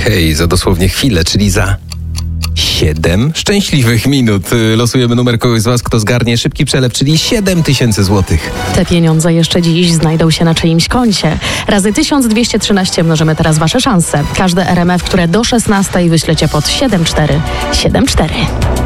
Okej, za dosłownie chwilę, czyli za 7 szczęśliwych minut. Losujemy numer kogoś z Was, kto zgarnie szybki przelew, czyli 7000 złotych. Te pieniądze jeszcze dziś znajdą się na czyimś koncie. Razy 1213 mnożymy teraz Wasze szanse. Każde RMF, które do 16 wyślecie pod 7474.